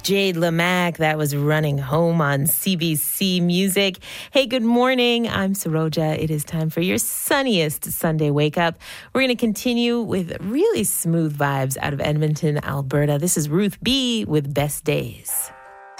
Jade Lamack. That was Running Home on CBC Music. Hey, good morning. I'm Saroja. It is time for your sunniest Sunday wake up. We're going to continue with really smooth vibes out of Edmonton, Alberta. This is Ruth B. with Best Days.